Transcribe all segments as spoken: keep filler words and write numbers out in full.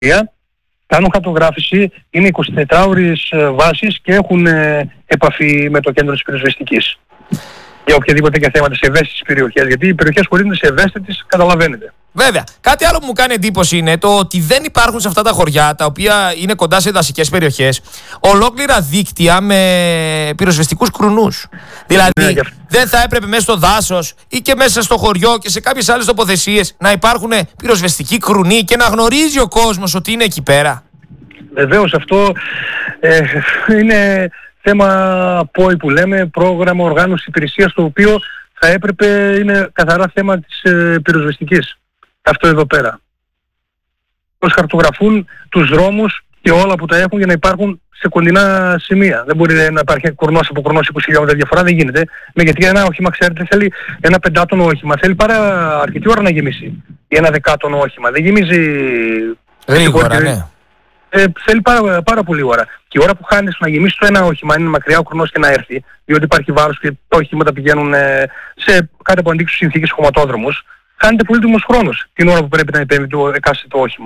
κάνουν χαρτογράφηση, είναι εικοσιτετράωρες βάσεις και έχουν ε, επαφή με το κέντρο της πυροσβεστικής. Για οποιαδήποτε και θέματα σε ευαίσθητες περιοχές. Γιατί οι περιοχές χωρίζονται σε ευαίσθητες, καταλαβαίνετε. Βέβαια. Κάτι άλλο που μου κάνει εντύπωση είναι το ότι δεν υπάρχουν σε αυτά τα χωριά, τα οποία είναι κοντά σε δασικές περιοχές, ολόκληρα δίκτυα με πυροσβεστικούς κρουνούς. Δηλαδή, ναι, δεν θα έπρεπε μέσα στο δάσος ή και μέσα στο χωριό και σε κάποιες άλλες τοποθεσίες να υπάρχουν πυροσβεστικοί κρουνοί και να γνωρίζει ο κόσμος ότι είναι εκεί πέρα? Βεβαίως, αυτό ε, είναι θέμα ΠΟΗ που λέμε, πρόγραμμα οργάνωσης υπηρεσίας, το οποίο θα έπρεπε, είναι καθαρά θέμα της ε, πυροσβεστικής. Αυτό εδώ πέρα. Πώς χαρτογραφούν τους δρόμους και όλα που τα έχουν για να υπάρχουν σε κοντινά σημεία. Δεν μπορεί να υπάρχει κουρνός από κουρνός είκοσι χιλιόμετρα διαφορά, δεν γίνεται. Με, γιατί ένα όχημα, ξέρετε, θέλει ένα πεντάτονο όχημα. Θέλει πάρα αρκετή ώρα να γεμίσει. Ή ένα δεκάτονο όχημα. Δεν γεμίζει γρήγορα, ναι. Ε, θέλει πάρα, πάρα πολύ ώρα. Και η ώρα που χάνεις να γεμίσει το ένα όχημα, είναι μακριά ο κουρνός και να έρθει, διότι υπάρχει βάρος και τα οχήματα πηγαίνουν ε, σε κάτι από αντίξους συνθήκες χωματόδρομους, χάνεται πολύτιμος χρόνος την ώρα που πρέπει να επέμβει το εκάστοτε όχημα.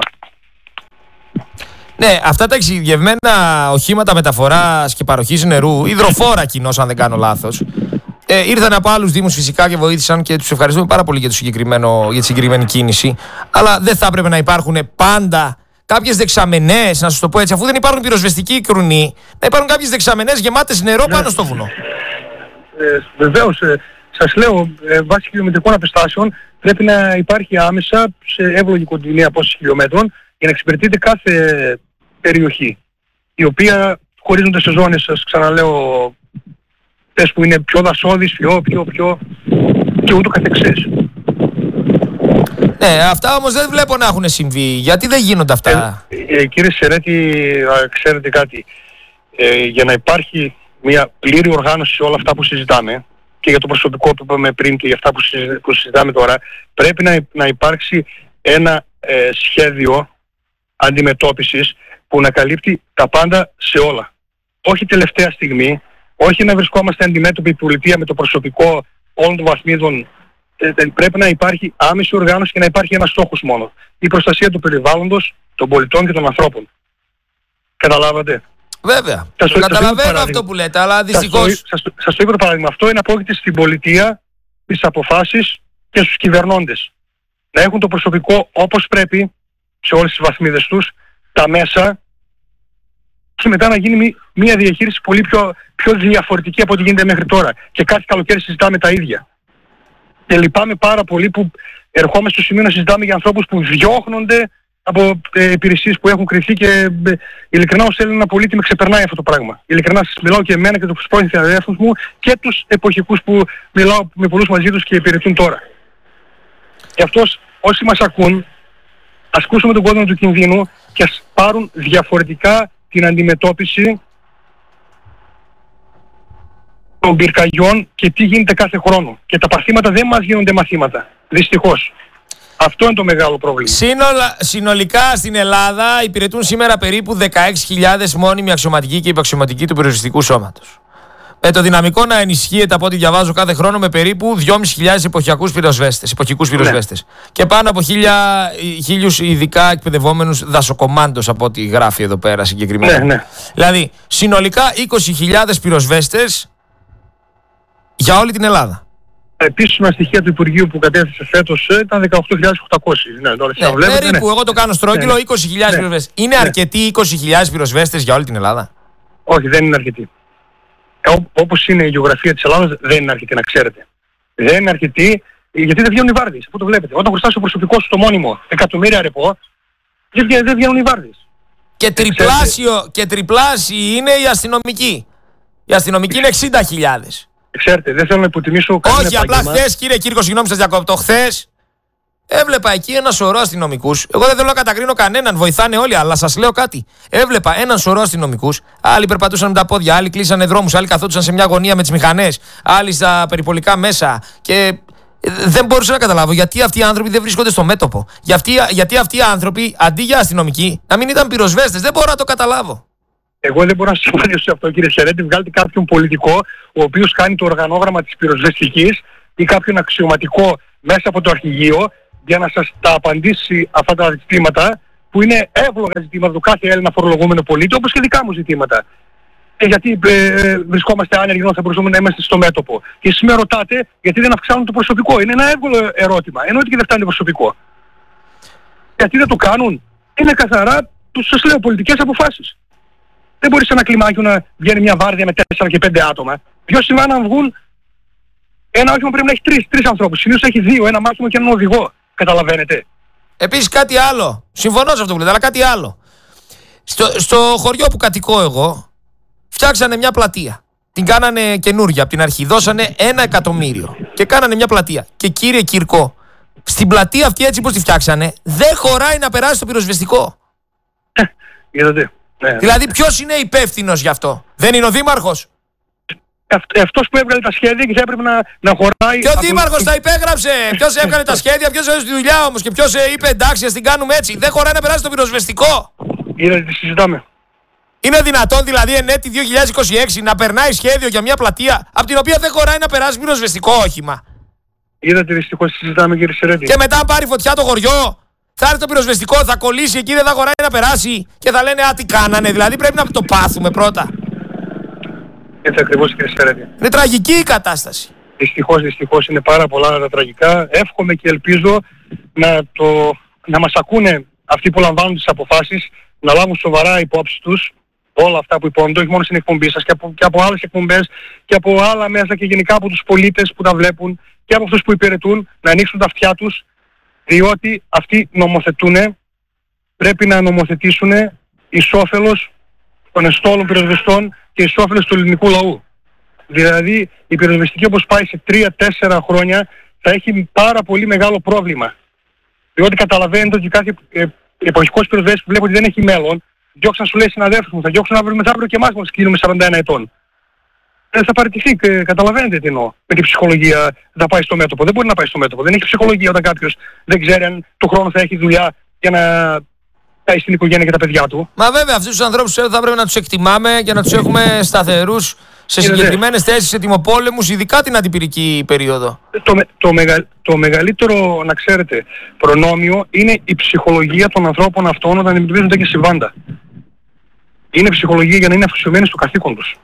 Ναι, αυτά τα εξειδικευμένα οχήματα μεταφοράς και παροχής νερού, υδροφόρα κοινώς αν δεν κάνω λάθος, ε, ήρθαν από άλλους δήμους φυσικά και βοήθησαν και τους ευχαριστούμε πάρα πολύ για, το συγκεκριμένο, για τη συγκεκριμένη κίνηση. Αλλά δεν θα έπρεπε να υπάρχουν πάντα κάποιες δεξαμενές, να σας το πω έτσι, αφού δεν υπάρχουν πυροσβεστικοί κρουνοί, να υπάρχουν κάποιες δεξαμενές γεμάτες νερό πάνω στο βουνό? Ε, βεβαίως, ε, σας λέω, ε, βάσει χιλιομετρικών απεστάσεων πρέπει να υπάρχει άμεσα σε εύλογη κοντινή απόσταση χιλιόμετρων για να εξυπηρετείται κάθε περιοχή, η οποία χωρίζονται σε ζώνες, σας ξαναλέω, τες που είναι πιο δασώδεις, πιο, πιο, πιο και ούτω καθεξής. Ναι, αυτά όμως δεν βλέπω να έχουν συμβεί. Γιατί δεν γίνονται αυτά? Ε, ε, κύριε Σερέτη, ξέρετε κάτι, ε, για να υπάρχει μια πλήρη οργάνωση σε όλα αυτά που συζητάμε, και για το προσωπικό που είπαμε πριν και για αυτά που, συζη, που συζητάμε τώρα, πρέπει να, να υπάρξει ένα ε, σχέδιο αντιμετώπισης που να καλύπτει τα πάντα σε όλα. Όχι τελευταία στιγμή, όχι να βρισκόμαστε αντιμέτωποι η πολιτεία με το προσωπικό όλων των βαθμίδων. Ε, πρέπει να υπάρχει άμεση οργάνωση και να υπάρχει ένας στόχος μόνο. Η προστασία του περιβάλλοντος, των πολιτών και των ανθρώπων. Καταλάβατε? Βέβαια. Το καταλαβαίνω αυτό που λέτε, αλλά δυστυχώς... Σας, σας, σας το είπα το παράδειγμα. Αυτό είναι απόκειται στην πολιτεία, στις αποφάσεις και στους κυβερνώντες. Να έχουν το προσωπικό όπως πρέπει, σε όλες τις βαθμίδες τους, τα μέσα, και μετά να γίνει μια διαχείριση πολύ πιο, πιο διαφορετική από ό,τι γίνεται μέχρι τώρα. Και κάθε καλοκαίρι συζητάμε τα ίδια. Και λυπάμαι πάρα πολύ που ερχόμαστε στο σημείο να συζητάμε για ανθρώπους που διώχνονται από ε, υπηρεσίες που έχουν κρυφθεί, και ε, ειλικρινά ως Έλληνα πολίτη με ξεπερνάει αυτό το πράγμα. Ειλικρινά σας μιλάω και εμένα και τους πρώην συναδέλφους μου και τους εποχικούς που μιλάω με πολλούς μαζί τους και υπηρετούν τώρα. Γι' αυτό όσοι μας ακούν, ας ακούσουμε τον κόδωνα του κινδύνου και ας πάρουν διαφορετικά την αντιμετώπιση των πυρκαγιών και τι γίνεται κάθε χρόνο. Και τα παθήματα δεν μας γίνονται μαθήματα. Δυστυχώς. Αυτό είναι το μεγάλο πρόβλημα. Σύνολα, συνολικά στην Ελλάδα υπηρετούν σήμερα περίπου δεκαέξι χιλιάδες μόνιμοι αξιωματικοί και υπαξιωματικοί του πυροσβεστικού σώματος. Με το δυναμικό να ενισχύεται, από ό,τι διαβάζω, κάθε χρόνο με περίπου δυόμισι χιλιάδες εποχιακούς πυροσβέστες, εποχικούς πυροσβέστες. Ναι. Και πάνω από χίλια, χίλιους ειδικά εκπαιδευόμενους δασοκομάντος, από ό,τι γράφει εδώ πέρα συγκεκριμένα. Ναι, ναι. Δηλαδή, συνολικά είκοσι χιλιάδες πυροσβέστες για όλη την Ελλάδα. Επίσημα στοιχεία του Υπουργείου που κατέθεσε φέτος ήταν δεκαοκτώ χιλιάδες οκτακόσιοι. Ναι, τώρα ναι, βλέπετε, περίπου, ναι. Εγώ το κάνω στρόγγυλο, ναι, είκοσι χιλιάδες ναι, πυροσβέστες. Είναι ναι. αρκετοί είκοσι χιλιάδες πυροσβέστες για όλη την Ελλάδα? Όχι, δεν είναι αρκετοί. Ε, ό, όπως είναι η γεωγραφία της Ελλάδας, δεν είναι αρκετή, να ξέρετε. Δεν είναι αρκετή, γιατί δεν βγαίνουν οι βάρδιες, που το βλέπετε. Όταν χρωστάς το προσωπικό σου το μόνιμο εκατομμύρια ρεπό, δεν, δεν βγαίνουν οι βάρδιες. Και τριπλάσιο, και τριπλάσιοι είναι οι αστυνομικοί. Οι αστυνομικοί είναι εξήντα χιλιάδες. Ξέρετε, δεν θέλω να υποτιμήσω κανένα. Όχι, απλά χθες, κύριε Κύρκο, συγγνώμη σας διακόπτω, χθες έβλεπα εκεί ένα σωρό αστυνομικούς. Εγώ δεν θέλω να κατακρίνω κανέναν, βοηθάνε όλοι, αλλά σας λέω κάτι. Έβλεπα έναν σωρό αστυνομικούς. Άλλοι περπατούσαν με τα πόδια, άλλοι κλείσανε δρόμους, άλλοι καθόντουσαν σε μια γωνία με τις μηχανές, άλλοι στα περιπολικά μέσα. Και δεν μπορούσα να καταλάβω γιατί αυτοί οι άνθρωποι δεν βρίσκονται στο μέτωπο. Γιατί, γιατί αυτοί οι άνθρωποι, αντί για αστυνομικοί, να μην ήταν πυροσβέστες. Δεν μπορώ να το καταλάβω. Εγώ δεν μπορώ να σας απαντήσω σε αυτό, κύριε Σερέτη. Βγάλετε κάποιον πολιτικό, ο οποίος κάνει το οργανόγραμμα της πυροσβεστικής, ή κάποιον αξιωματικό μέσα από το αρχηγείο, για να σας τα απαντήσει αυτά τα ζητήματα που είναι εύλογα ζητήματα του κάθε Έλληνα φορολογούμενο πολίτη, όπως και δικά μου ζητήματα. Ε, γιατί ε, βρισκόμαστε άνεργοι ενώ θα μπορούσαμε να είμαστε στο μέτωπο. Και εσείς με ρωτάτε γιατί δεν αυξάνουν το προσωπικό. Είναι ένα εύκολο ερώτημα. Εννοείται και δεν φτάνει το προσωπικό. Γιατί δεν το κάνουν. Είναι καθαρά, τους σας λέω, πολιτικές αποφάσεις. Δεν μπορεί σε ένα κλιμάκιο να βγαίνει μια βάρδια με τέσσερα και πέντε άτομα. Δυο σημεία να βγουν, ένα όχημα πρέπει να έχει τρεις, τρεις ανθρώπους. Συνήθως έχει δύο, ένα μάχημο και έναν οδηγό. Καταλαβαίνετε. Επίσης κάτι άλλο. Συμφωνώ σε αυτό που λέτε, αλλά κάτι άλλο. Στο, στο χωριό που κατοικώ εγώ, φτιάξανε μια πλατεία. Την κάνανε καινούργια από την αρχή. Δώσανε ένα εκατομμύριο. Και κάνανε μια πλατεία. Και κύριε Κυρκό, στην πλατεία αυτή έτσι όπως τη φτιάξανε, δεν χωράει να περάσει το πυροσβεστικό. Είδατε. Ναι. Δηλαδή ποιος είναι υπεύθυνος γι' αυτό? Δεν είναι ο δήμαρχος? Αυτός που έβγαλε τα σχέδια και θα έπρεπε να, να χωράει... Και ο δήμαρχος τα υπέγραψε! Ποιος έβγαλε τα σχέδια, ποιος έδωσε τη δουλειά όμως και ποιος είπε εντάξει ας την κάνουμε έτσι? Δεν χωράει να περάσει το πυροσβεστικό. Είδατε τι συζητάμε. Είναι δυνατόν δηλαδή εν έτη δύο χιλιάδες είκοσι έξι να περνάει σχέδιο για μια πλατεία από την οποία δεν χωράει να περάσει πυροσβεστικό όχημα? Είδατε δυστυχώς τι συζητάμε κύριε Σερέτη. Και μετά αν πάρει φωτιά το χωριό, θα έρθει το πυροσβεστικό, θα κολλήσει εκεί, δεν θα χωράει να περάσει και θα λένε α τι κάνανε. Δηλαδή πρέπει να το πάθουμε πρώτα. Έτσι ακριβώς κύριε Σερέτη. Είναι τραγική η κατάσταση. Δυστυχώς, δυστυχώς είναι πάρα πολλά τα τραγικά. Εύχομαι και ελπίζω να, το, να μας ακούνε αυτοί που λαμβάνουν τις αποφάσεις, να λάβουν σοβαρά υπόψη τους όλα αυτά που υπόνονται, όχι μόνο στην εκπομπή σας και από, και από άλλες εκπομπές και από άλλα μέσα και γενικά από τους πολίτες που τα βλέπουν και από αυτούς που υπηρετούν, να ανοίξουν τα αυτιά τους, διότι αυτοί νομοθετούν, πρέπει να νομοθετήσουν εις όφελος των εστόλων πυροσβεστών και εις όφελος του ελληνικού λαού. Δηλαδή η πυροσβεστική όπως πάει σε τρία τέσσερα χρόνια θα έχει πάρα πολύ μεγάλο πρόβλημα. Διότι καταλαβαίνετε ότι κάθε ε, εποχικός πυροσβέστης που βλέπει ότι δεν έχει μέλλον, διώξαν σου λέει συναδέλφους μου, θα διώξουν αύριο μεθαύριο και εμάς που μας κλείνουμε σαράντα ένα ετών. Ε, θα παραιτηθεί, και καταλαβαίνετε τι εννοώ. Με την ψυχολογία θα πάει στο μέτωπο. Δεν μπορεί να πάει στο μέτωπο. Δεν έχει ψυχολογία όταν κάποιος δεν ξέρει αν του χρόνου θα έχει δουλειά για να πάει στην οικογένεια και τα παιδιά του. Μα βέβαια αυτούς τους ανθρώπους θα πρέπει να τους εκτιμάμε και να τους έχουμε σταθερούς σε συγκεκριμένες θέσεις ετοιμοπόλεμους, ειδικά την αντιπυρική περίοδο. Το, το, μεγα, το μεγαλύτερο, να ξέρετε, προνόμιο είναι η ψυχολογία των ανθρώπων αυτών όταν αντιμετωπίζουν τέτοια συμβάντα. Είναι ψυχολογία για να είναι αφοσιωμένοι στο καθήκον τους.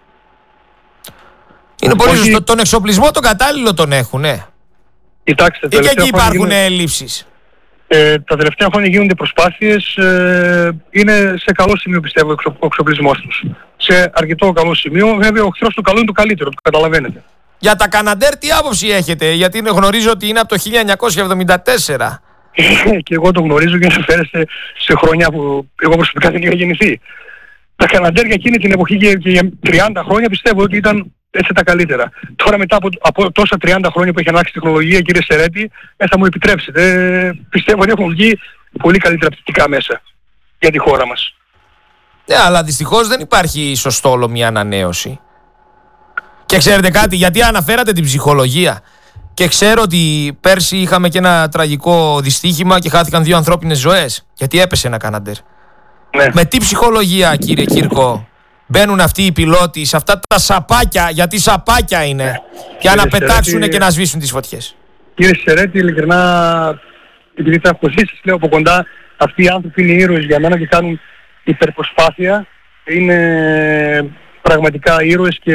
Είναι πολύ σωστό. Όχι... Τον εξοπλισμό τον κατάλληλο τον έχουν, ναι. Κοιτάξτε, ή και εκεί υπάρχουν γίνουν... ελλείψεις. Ε, τα τελευταία χρόνια γίνονται προσπάθειες, ε, είναι σε καλό σημείο πιστεύω ο εξοπλισμός τους. Σε αρκετό καλό σημείο, βέβαια ο εχθρός του καλού είναι το καλύτερο, το καταλαβαίνετε. Για τα Καναντέρ τι άποψη έχετε? Γιατί γνωρίζω ότι είναι από το χίλια εννιακόσια εβδομήντα τέσσερα. Και εγώ το γνωρίζω και αναφέρεστε σε χρόνια που εγώ προσωπικά δεν είχα γεννηθεί. Τα Καναντέρ για εκείνη την εποχή και για τριάντα χρόνια πιστεύω ότι ήταν έτσι τα καλύτερα. Τώρα μετά από, από τόσα τριάντα χρόνια που έχει αλλάξει η τεχνολογία, κύριε Σερέτη, ε, θα μου επιτρέψετε. Ε, πιστεύω ότι έχουν βγει πολύ καλύτερα πτυτικά μέσα για τη χώρα μας. Ναι, αλλά δυστυχώς δεν υπάρχει σωστόλομη ανανέωση. Και ξέρετε κάτι, γιατί αναφέρατε την ψυχολογία. Και ξέρω ότι πέρσι είχαμε και ένα τραγικό δυστύχημα και χάθηκαν δύο ανθρώπινες ζωές. Γιατί έπεσε ένα Καναντέρ. Ναι. Με τι ψυχολογία, κύριε Κύρκο, μπαίνουν αυτοί οι πιλότοι σε αυτά τα σαπάκια, γιατί σαπάκια είναι, ναι, για να πετάξουν Σερέτη, και να σβήσουν τις φωτιές? Κύριε Σερέτη, ειλικρινά, επειδή τα έχω ζήσει, λέω από κοντά, αυτοί οι άνθρωποι είναι ήρωες για μένα και κάνουν υπερπροσπάθεια. Είναι πραγματικά ήρωες και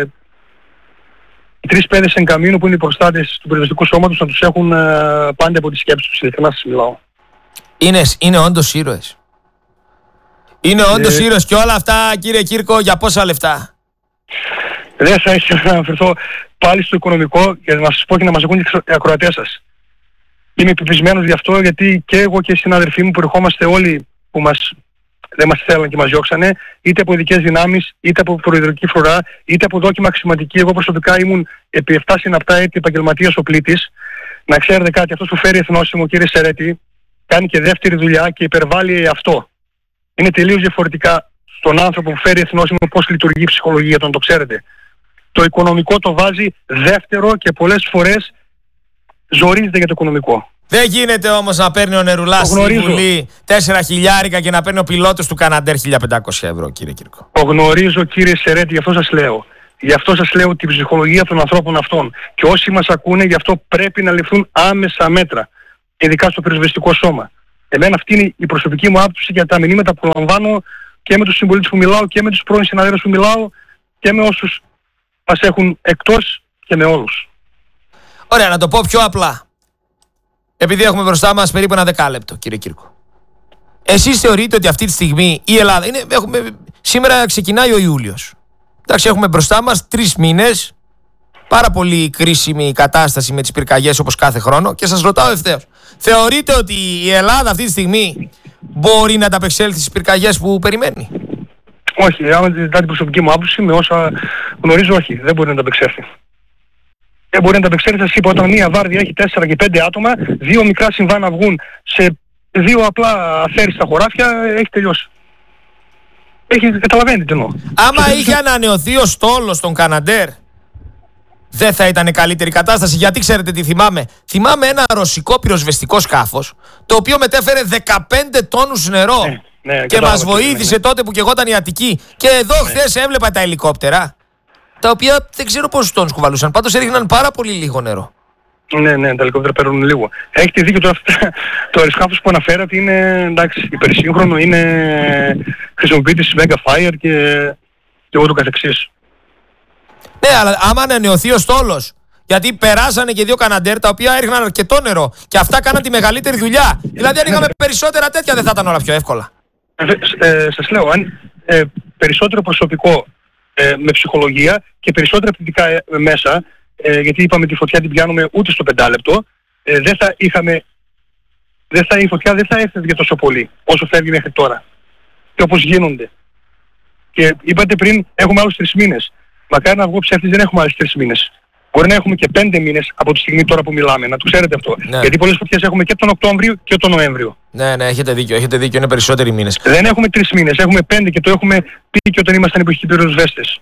οι τρεις παιδες εν καμίνου που είναι οι προστάτες του πυροσβεστικού σώματος να τους έχουν uh, πάντα από τη σκέψη τους, ειλικρινά σας μιλάω. Είναι, είναι όντως ήρωες. Είναι όντως ε... ήρωες και όλα αυτά, κύριε Κύρκο, για πόσα λεφτά? Δεν θα ήθελα να αναφερθώ πάλι στο οικονομικό και να σας πω και να μας ακούν και οι ακροατές σας. Είμαι επιπισμένος γι' αυτό, γιατί και εγώ και οι συναδελφοί μου που ερχόμαστε όλοι που μας, δεν μας θέλουν και μας διώξανε, είτε από ειδικές δυνάμεις, είτε από προεδρική φρουρά, είτε από δόκιμα αξιωματική. Εγώ προσωπικά ήμουν επί επτά συναπτά έτη επαγγελματίας οπλίτης. Να ξέρετε κάτι, αυτός που φέρει εθνόσημο, κύριε Σερέτη, κάνει και δεύτερη δουλειά και υπερβάλλει αυτό. Είναι τελείως διαφορετικά στον άνθρωπο που φέρει εθνόσημο πώς λειτουργεί η ψυχολογία, τον το ξέρετε. Το οικονομικό το βάζει δεύτερο και πολλές φορές ζορίζεται για το οικονομικό. Δεν γίνεται όμως να παίρνει ο Νερουλάς στη Βουλή τέσσερα χιλιάρικα και να παίρνει ο πιλότος του Καναντέρ χίλια πεντακόσια ευρώ, κύριε Κύρκο. Το γνωρίζω, κύριε Σερέτη, γι' αυτό σας λέω. Γι' αυτό σας λέω την ψυχολογία των ανθρώπων αυτών. Και όσοι μας ακούνε, γι' αυτό πρέπει να ληφθούν άμεσα μέτρα. Ειδικά στο πυροσβεστικό σώμα. Εμένα αυτή είναι η προσωπική μου άποψη για τα μηνύματα που λαμβάνω και με τους συμπολίτες που μιλάω και με τους πρώην συναδέλφους που μιλάω και με όσους μας έχουν εκτός και με όλους. Ωραία, να το πω πιο απλά. Επειδή έχουμε μπροστά μας περίπου ένα δεκάλεπτο, κύριε Κύρκο. Εσείς θεωρείτε ότι αυτή τη στιγμή η Ελλάδα. Είναι, έχουμε, σήμερα ξεκινάει ο Ιούλιος. Εντάξει, έχουμε μπροστά μας τρεις μήνες. Πάρα πολύ κρίσιμη κατάσταση με τις πυρκαγιές όπως κάθε χρόνο. Και σας ρωτάω ευθέως. Θεωρείτε ότι η Ελλάδα αυτή τη στιγμή μπορεί να ανταπεξέλθει στις πυρκαγιές που περιμένει? Όχι, άμα ζητάτε την προσωπική μου άποψη, με όσα γνωρίζω, όχι, δεν μπορεί να ανταπεξέλθει. Δεν μπορεί να ανταπεξέλθει, σας είπα, όταν μία βάρδια έχει τέσσερα και πέντε άτομα, δύο μικρά συμβά να βγουν σε δύο απλά αφαίρεστα χωράφια, έχει τελειώσει. Έχει, καταλαβαίνετε τι εννοώ. Άμα είχε ανανεωθεί ο στόλος των Καναντέρ, δεν θα ήταν καλύτερη κατάσταση? Γιατί ξέρετε τι θυμάμαι? Θυμάμαι ένα ρωσικό πυροσβεστικό σκάφος, το οποίο μετέφερε δεκαπέντε τόνους νερό ναι, ναι, και μας βοήθησε ναι, ναι. τότε που κεγόταν η Αττική. Και εδώ ναι. χθες έβλεπα τα ελικόπτερα, τα οποία δεν ξέρω πόσους τόνους κουβαλούσαν. Πάντως έριχναν πάρα πολύ λίγο νερό. Ναι, ναι, τα ελικόπτερα παίρνουν λίγο. Έχετε δίκιο τώρα, το αεροσκάφος που αναφέρατε είναι εντάξει, υπερσύγχρονο, είναι χρησιμοποιείται στις Megafire και, και ούτω καθεξής. Ναι, αλλά άμα ανανεωθεί ο στόλος, γιατί περάσανε και δύο Καναντέρ τα οποία έριχναν αρκετό νερό και αυτά κάναν τη μεγαλύτερη δουλειά. Δηλαδή, αν είχαμε περισσότερα τέτοια, δεν θα ήταν όλα πιο εύκολα. Ε, ε, σας λέω, αν ε, περισσότερο προσωπικό ε, με ψυχολογία και περισσότερα πτυτικά ε, μέσα, ε, γιατί είπαμε τη φωτιά την πιάνουμε ούτε στο πεντάλεπτο, ε, δεν θα είχαμε, δεν θα, η φωτιά δεν θα έφευγε τόσο πολύ όσο φεύγει μέχρι τώρα. Και όπως γίνονται. Και είπατε πριν, έχουμε άλλους τρεις μήνες. Μακάρι να βγω ψεύτης, δεν έχουμε άλλες τρεις μήνες. Μπορεί να έχουμε και πέντε μήνες από τη στιγμή τώρα που μιλάμε, να το ξέρετε αυτό. Ναι. Γιατί πολλές φωτιές έχουμε και τον Οκτώβριο και τον Νοέμβριο. Ναι, ναι, έχετε δίκιο, έχετε δίκιο, είναι περισσότεροι μήνες. Δεν έχουμε τρεις μήνες, έχουμε πέντε και το έχουμε πει και όταν ήμασταν εποχικοί πυροσβέστες.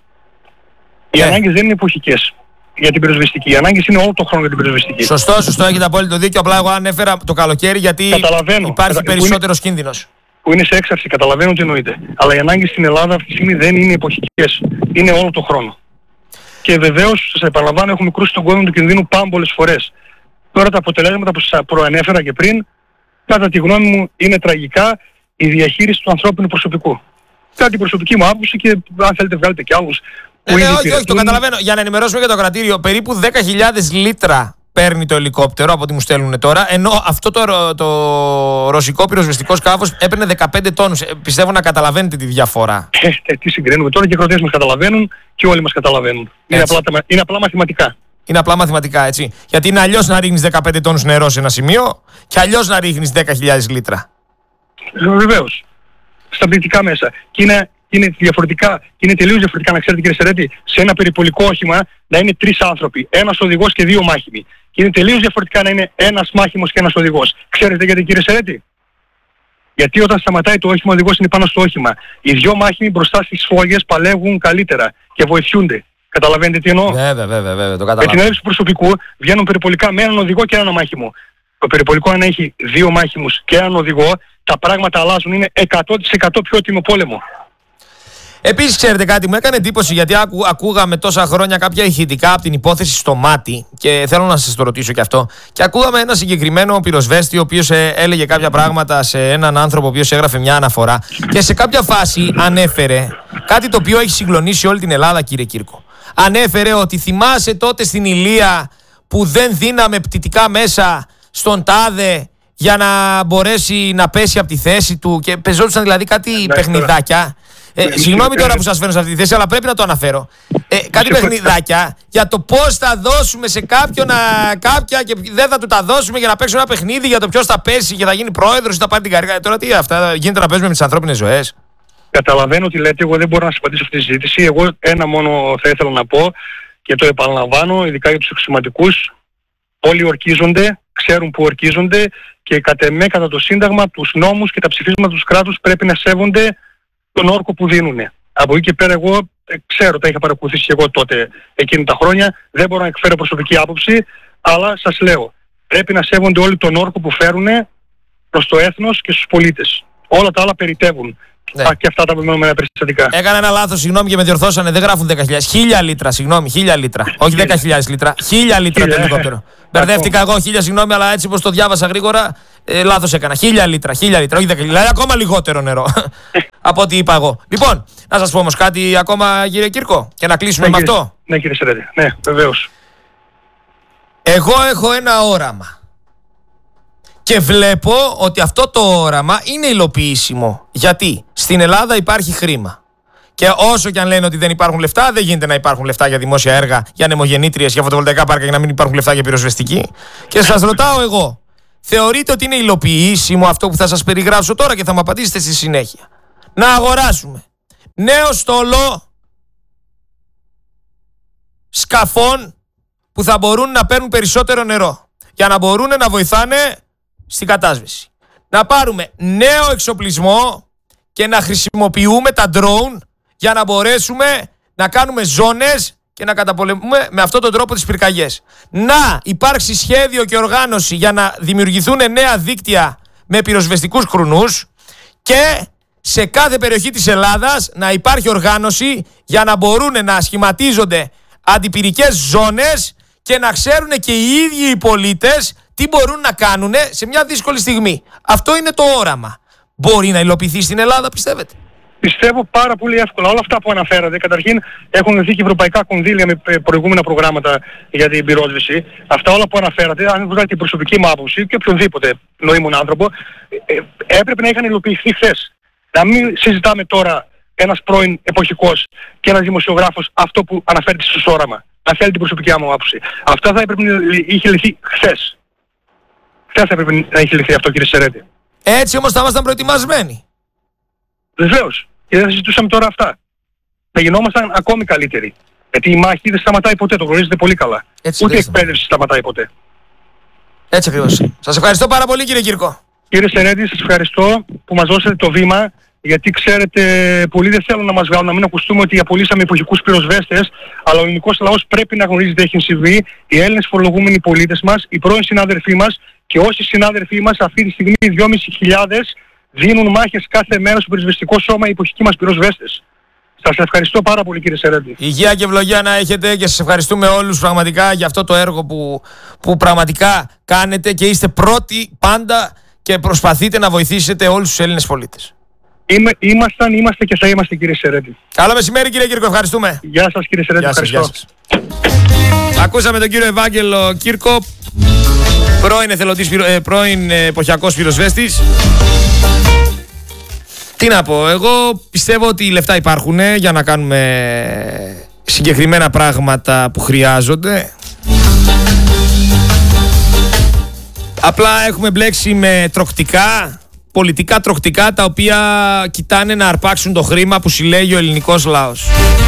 Οι ναι. ανάγκες δεν είναι εποχικές για την πυροσβεστική. Οι ανάγκες είναι όλο το χρόνο για την πυροσβεστική. Σωστό, σωστό, έχετε απόλυτο δίκιο. Απλά εγώ ανέφερα το καλοκαίρι γιατί υπάρχει περισσότερος κίνδυνος. Που είναι σε έξαρση, καταλαβαίνω τι εννοείται. Αλλά οι ανάγκες στην Ελλάδα αυτή τη στιγμή δεν είναι εποχικές. Είναι όλο το χρόνο. Και βεβαίως, σας επαναλαμβάνω, έχουμε κρούσει τον κόδωνα του κινδύνου πάμπολες φορές. Τώρα τα αποτελέσματα που σας προανέφερα και πριν, κατά τη γνώμη μου, είναι τραγικά η διαχείριση του ανθρώπινου προσωπικού. Κάτι προσωπική μου άποψη και αν θέλετε βγάλετε κι άλλους. Ε, ναι, όχι, όχι, το καταλαβαίνω. Για να ενημερώσουμε για το κρατήριο, περίπου δέκα χιλιάδες λίτρα παίρνει το ελικόπτερο από ό,τι μου στέλνουν τώρα, ενώ αυτό το, το ρωσικό πυροσβεστικό σκάφος έπαιρνε δεκαπέντε τόνους. Ε, πιστεύω να καταλαβαίνετε τη διαφορά. Ε, ε, τι συγκρίνουμε τώρα, και οι ακροατές μας καταλαβαίνουν και όλοι μας καταλαβαίνουν. Είναι απλά, είναι απλά μαθηματικά. Είναι απλά μαθηματικά, έτσι. Γιατί είναι αλλιώς να ρίχνεις δεκαπέντε τόνους νερό σε ένα σημείο και αλλιώς να ρίχνεις δέκα χιλιάδες λίτρα. Ε, βεβαίως. Στα πληθυντικά μέσα. Και είναι, είναι διαφορετικά, είναι τελείως διαφορετικά, να ξέρετε κύριε Σερέτη, σε ένα περιπολικό όχημα να είναι τρεις άνθρωποι, ένας οδηγός και δύο μάχημοι. Και είναι τελείως διαφορετικά να είναι ένας μάχημος και ένας οδηγός. Ξέρετε γιατί κύριε Σερέτη? Γιατί όταν σταματάει το όχημα, ο οδηγός είναι πάνω στο όχημα. Οι δυο μάχημοι μπροστά στις φόλιες παλεύουν καλύτερα και βοηθούνται. Καταλαβαίνετε τι εννοώ? Βέβαια, βέβαια, βέβαια, το καταλαβαίνω. Με την έλευση του προσωπικού βγαίνουν περιπολικά με έναν οδηγό και έναν μάχημο. Το περιπολικό, αν έχει δύο μάχημους και έναν οδηγό, τα πράγματα αλλάζουν. Είναι εκατό τοις εκατό πιο έτοιμο πόλεμο. Επίσης, ξέρετε κάτι, μου έκανε εντύπωση γιατί ακού, ακούγαμε τόσα χρόνια κάποια ηχητικά από την υπόθεση στο Μάτι και θέλω να σας το ρωτήσω και αυτό. Και ακούγαμε ένα συγκεκριμένο πυροσβέστη ο οποίος ε, έλεγε κάποια πράγματα σε έναν άνθρωπο ο οποίος έγραφε μια αναφορά και σε κάποια φάση ανέφερε κάτι το οποίο έχει συγκλονίσει όλη την Ελλάδα, κύριε Κύρκο. Ανέφερε ότι θυμάσαι τότε στην Ηλία που δεν δίναμε πτυτικά μέσα στον τάδε για να μπορέσει να πέσει από τη θέση του και πεζόντουσαν δηλαδή κάτι ναι, παιχνιδάκια. Ε, συγγνώμη τώρα που σας φέρνω σε αυτή τη θέση, αλλά πρέπει να το αναφέρω. Ε, κάτι παιχνιδάκια για το πώς θα δώσουμε σε κάποιον α, κάποια και δεν θα του τα δώσουμε για να παίξουμε ένα παιχνίδι για το ποιος θα πέσει και θα γίνει πρόεδρος ή θα πάρει την καριέρα. Τώρα τι αυτά γίνεται να παίζουμε με τις ανθρώπινες ζωές? Καταλαβαίνω τι λέτε, εγώ δεν μπορώ να σας απαντήσω αυτή τη συζήτηση. Εγώ ένα μόνο θα ήθελα να πω και το επαναλαμβάνω, ειδικά για τους αξιωματικούς. Όλοι ορκίζονται, ξέρουν που ορκίζονται και κατ' εμέ, κατά το Σύνταγμα, τους νόμους και τα ψηφίσματα του κράτους πρέπει να σέβονται τον όρκο που δίνουν. Από εκεί και πέρα εγώ ε, ξέρω, τα είχα παρακολουθήσει και εγώ τότε εκείνη τα χρόνια, δεν μπορώ να εκφέρω προσωπική άποψη, αλλά σας λέω, πρέπει να σέβονται όλοι τον όρκο που φέρουν προς το έθνος και στους πολίτες. Όλα τα άλλα περιτεύουν. Ναι. Και αυτά τα μεμονωμένα περιστατικά. Έκανα ένα λάθος, συγγνώμη και με διορθώσανε. Δεν γράφουν δέκα χιλιάδες. Χίλια λίτρα, συγγνώμη, χίλια λίτρα. Όχι δέκα χιλιάδες λίτρα. Χίλια λίτρα το ελικόπτερο. Μπερδεύτηκα εγώ, χίλια, συγγνώμη, αλλά έτσι όπως το διάβασα γρήγορα, ε, λάθος έκανα. Χίλια λίτρα, χίλια λίτρα, όχι δέκα χιλιάδες. Δηλαδή ακόμα λιγότερο νερό από ό,τι είπα εγώ. Λοιπόν, να σας πω όμως κάτι ακόμα, κύριε Κύρκο, και να κλείσουμε Ναι, με κύριε, αυτό. Ναι, κύριε Σερέντη. Ναι, βεβαίως. Εγώ έχω ένα όραμα. Και βλέπω ότι αυτό το όραμα είναι υλοποιήσιμο. Γιατί στην Ελλάδα υπάρχει χρήμα. Και όσο και αν λένε ότι δεν υπάρχουν λεφτά, δεν γίνεται να υπάρχουν λεφτά για δημόσια έργα, για ανεμογεννήτριες, για φωτοβολταϊκά πάρκα, για να μην υπάρχουν λεφτά για πυροσβεστική. Και σας ρωτάω εγώ, θεωρείτε ότι είναι υλοποιήσιμο αυτό που θα σας περιγράψω τώρα και θα μου απαντήσετε στη συνέχεια? Να αγοράσουμε νέο στόλο σκαφών που θα μπορούν να παίρνουν περισσότερο νερό, για να μπορούν να βοηθάνε στην κατάσβεση. Να πάρουμε νέο εξοπλισμό και να χρησιμοποιούμε τα drone για να μπορέσουμε να κάνουμε ζώνες και να καταπολεμούμε με αυτόν τον τρόπο τις πυρκαγιές. Να υπάρξει σχέδιο και οργάνωση για να δημιουργηθούν νέα δίκτυα με πυροσβεστικούς κρουνούς και σε κάθε περιοχή της Ελλάδας να υπάρχει οργάνωση για να μπορούν να σχηματίζονται αντιπυρικές ζώνες και να ξέρουν και οι ίδιοι οι πολίτες τι μπορούν να κάνουν σε μια δύσκολη στιγμή. Αυτό είναι το όραμα. Μπορεί να υλοποιηθεί στην Ελλάδα, πιστεύετε? Πιστεύω πάρα πολύ εύκολα. Όλα αυτά που αναφέρατε, καταρχήν έχουν δει και ευρωπαϊκά κονδύλια με προηγούμενα προγράμματα για την πυρόσβεση. Αυτά όλα που αναφέρατε, αν βγάλετε την προσωπική μου άποψη και οποιονδήποτε νοήμων άνθρωπο, ε, έπρεπε να είχαν υλοποιηθεί χθες. Να μην συζητάμε τώρα ένας πρώην εποχικός και ένας δημοσιογράφος αυτό που αναφέρεται στο όραμα. Να θέλει την προσωπική μου άποψη. Αυτά θα έπρεπε να είχε λυθεί χθες. Χθες θα έπρεπε να είχε λυθεί αυτό, κύριε Σερέντη. Έτσι όμως θα ήμασταν προετοιμασμένοι. Βεβαίως. Και δεν θα συζητούσαμε τώρα αυτά. Θα γινόμασταν ακόμη καλύτεροι. Γιατί η μάχη δεν σταματάει ποτέ, το γνωρίζετε πολύ καλά. Έτσι, ούτε η εκπαίδευση σταματάει ποτέ. Έτσι ακριβώς. Σας ευχαριστώ πάρα πολύ, κύριε Κύρκο. Κύριε Σερέντη, σας ευχαριστώ που μας δώσατε το βήμα. Γιατί ξέρετε, πολλοί δεν θέλουν να μας βγάλουν, να μην ακουστούμε ότι απολύσαμε εποχικούς πυροσβέστες, αλλά ο ελληνικός λαός πρέπει να γνωρίζει τι έχει συμβεί. Οι Έλληνες φορολογούμενοι πολίτες μας, οι πρώην συνάδελφοί μας και όσοι συνάδελφοί μας αυτή τη στιγμή δυόμισι χιλιάδες δίνουν μάχες κάθε μέρα στο πυροσβεστικό σώμα οι εποχικοί μας πυροσβέστες. Σας ευχαριστώ πάρα πολύ, κύριε Σερέντη. Υγεία και ευλογία να έχετε και σας ευχαριστούμε όλους πραγματικά για αυτό το έργο που, που πραγματικά κάνετε και είστε πρώτοι πάντα και προσπαθείτε να βοηθήσετε όλους τους Έλληνες πολίτες. Είμαι, ήμασταν, είμαστε και θα είμαστε, κύριε Σερέντη. Καλό μεσημέρι, κύριε Κύρκο, ευχαριστούμε. Γεια σας, κύριε Σερέντη, ευχαριστώ. Γεια σας. Ακούσαμε τον κύριο Ευάγγελο Κύρκο, πρώην, εθελοντής, ε, πρώην εποχιακός πυροσβέστης. Τι να πω, εγώ πιστεύω ότι οι λεφτά υπάρχουν για να κάνουμε συγκεκριμένα πράγματα που χρειάζονται. Απλά έχουμε μπλέξει με τροκτικά, πολιτικά τροκτικά, τα οποία κοιτάνε να αρπάξουν το χρήμα που συλλέγει ο ελληνικός λαός.